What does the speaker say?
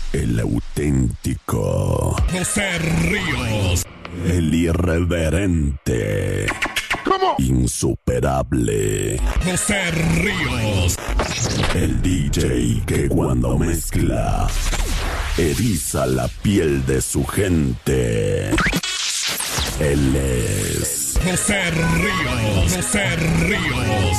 El auténtico José Ríos. El irreverente. ¿Cómo? Insuperable. José Ríos. El DJ que cuando mezcla eriza la piel de su gente. Él es José Ríos. José Ríos.